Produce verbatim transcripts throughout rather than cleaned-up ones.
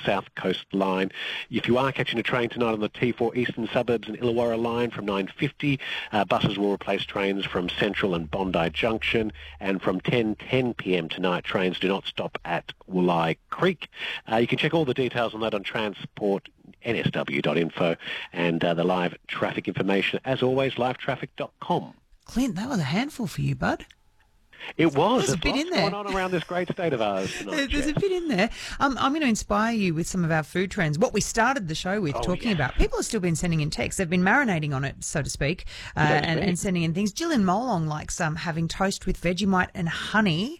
South Coast line. If you are catching a train tonight on the T four Eastern Suburbs and Illawarra line from nine fifty, uh, buses will replace trains from Central and Bondi Junction, and from ten ten p m tonight, trains do not stop at Woolai Creek. Uh, you can check all the details on that on transport n s w dot info, and uh, the live traffic information, as always, live traffic dot com. Clint, that was a handful for you, bud. It was. There's a bit in there. Going on around this great state of ours tonight, There's Jeff. a bit in there. Um, I'm going to inspire you with some of our food trends. What we started the show with Oh, talking yeah. about. People have still been sending in texts. They've been marinating on it, so to speak, uh, So to and, speak. and sending in things. Gillian Molong likes um, having toast with Vegemite and honey.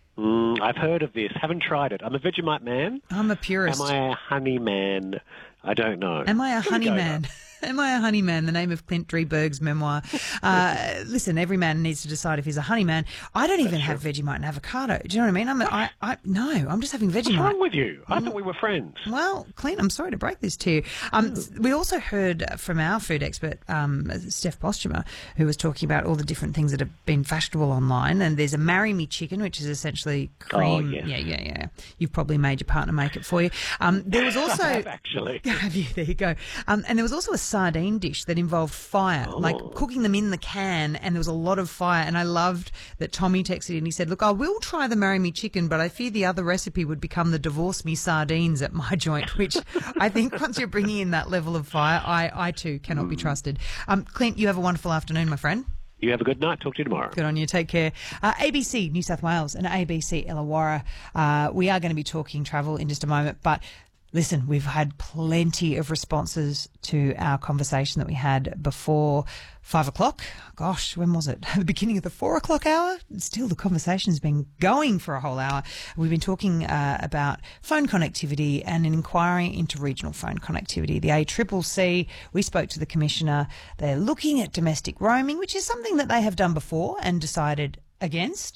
Mm, I've heard of this. Haven't tried it. I'm a Vegemite man. I'm a purist. Am I a honey man? I don't know. Am I a Gonna honey go man? though. Am I a honey man? The name of Clint Drieberg's memoir. Uh, listen, every man needs to decide if he's a honey man. I don't even have Vegemite and avocado. Do you know what I mean? I'm a, I, I, no, I'm just having What's Vegemite. wrong with you? I thought we were friends. Well, Clint, I'm sorry to break this to you. Um, we also heard from our food expert, um, Steph Postuma, who was talking about all the different things that have been fashionable online. And there's a Marry Me Chicken, which is essentially cream. Oh, yes. Yeah, yeah, yeah. You've probably made your partner make it for you. Um, there was also... I have, actually. Have you? There you go. Um, and there was also a sardine dish that involved fire, Oh. like cooking them in the can, and there was a lot of fire. And I loved that Tommy texted and he said, look, I will try the Marry Me Chicken, but I fear the other recipe would become the Divorce Me Sardines at my joint, which I think once you're bringing in that level of fire, I, I too cannot be trusted. Um, Clint, you have a wonderful afternoon, my friend. You have a good night. Talk to you tomorrow. Good on you. Take care. Uh, A B C New South Wales and A B C Illawarra. Uh, we are going to be talking travel in just a moment, but listen, we've had plenty of responses to our conversation that we had before five o'clock. Gosh, when was it? The beginning of the four o'clock hour? Still, the conversation's been going for a whole hour. We've been talking uh, about phone connectivity and an inquiry into regional phone connectivity. The A C C C, we spoke to the Commissioner. They're looking at domestic roaming, which is something that they have done before and decided against.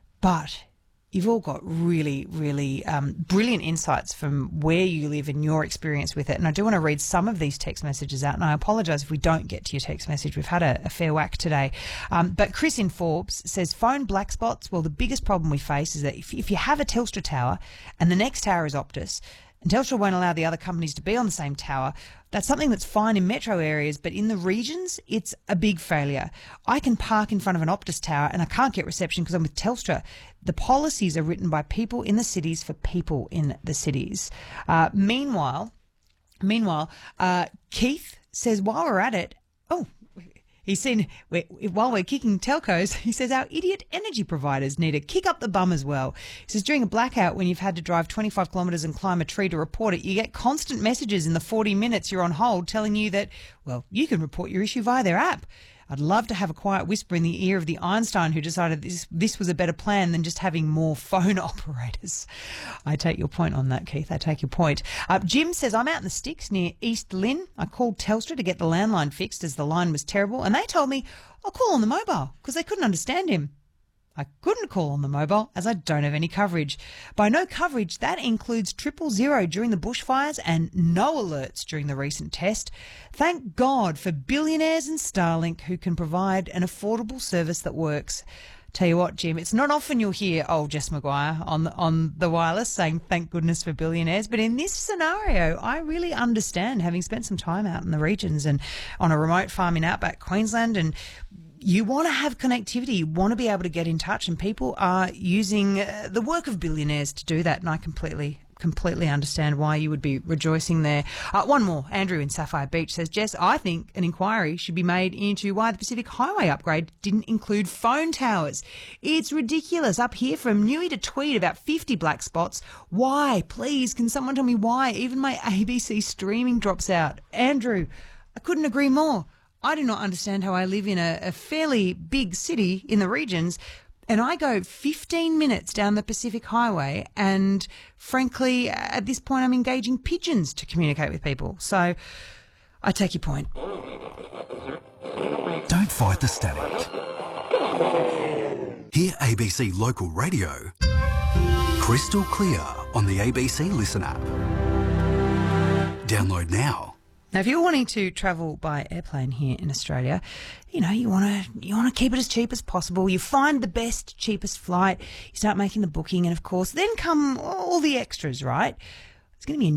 But you've all got really, really um, brilliant insights from where you live and your experience with it. And I do want to read some of these text messages out. And I apologise if we don't get to your text message. We've had a, a fair whack today. Um, but Chris in Forbes says, phone black spots. Well, the biggest problem we face is that if, if you have a Telstra tower and the next tower is Optus, and Telstra won't allow the other companies to be on the same tower, that's something that's fine in metro areas, but in the regions, it's a big failure. I can park in front of an Optus tower and I can't get reception because I'm with Telstra. The policies are written by people in the cities for people in the cities. Uh, meanwhile, meanwhile, uh, Keith says, while we're at it, oh, he's seen, while we're kicking telcos, he says our idiot energy providers need to kick up the bum as well. He says during a blackout, when you've had to drive twenty-five kilometres and climb a tree to report it, you get constant messages in the forty minutes you're on hold telling you that, well, you can report your issue via their app. I'd love to have a quiet whisper in the ear of the Einstein who decided this this was a better plan than just having more phone operators. I take your point on that, Keith. I take your point. Uh, Jim says, I'm out in the sticks near East Lynn. I called Telstra to get the landline fixed as the line was terrible, and they told me I'll call on the mobile because they couldn't understand him. I couldn't call on the mobile as I don't have any coverage. By no coverage, that includes triple zero during the bushfires and no alerts during the recent test. Thank God for billionaires and Starlink who can provide an affordable service that works. Tell you what, Jim, it's not often you'll hear old Jess Maguire on the, on the wireless saying thank goodness for billionaires. But in this scenario, I really understand, having spent some time out in the regions and on a remote farm in outback Queensland, and you want to have connectivity, you want to be able to get in touch, and people are using uh, the work of billionaires to do that, and I completely completely understand why you would be rejoicing there. Uh, one more. Andrew in Sapphire Beach says, Jess, I think an inquiry should be made into why the Pacific Highway upgrade didn't include phone towers. It's ridiculous. Up here from Newey to Tweed, about fifty black spots. Why? Please, can someone tell me why? Even my A B C streaming drops out. Andrew, I couldn't agree more. I do not understand how I live in a, a fairly big city in the regions and I go fifteen minutes down the Pacific Highway and, frankly, at this point I'm engaging pigeons to communicate with people. So I take your point. Don't fight the static. Hear A B C Local Radio crystal clear on the A B C Listen app. Download now. Now, if you're wanting to travel by airplane here in Australia, you know, you want to you want to keep it as cheap as possible. You find the best, cheapest flight. You start making the booking, and of course, then come all the extras, right? It's going to be a